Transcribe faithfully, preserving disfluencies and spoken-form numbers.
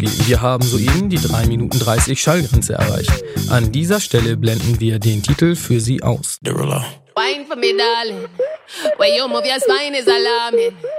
abspielen. Wir haben soeben die drei Minuten dreißig Schallgrenze erreicht. An dieser Stelle blenden wir den Titel für Sie aus. Wine for me, darling. Where you move your spine is alarming.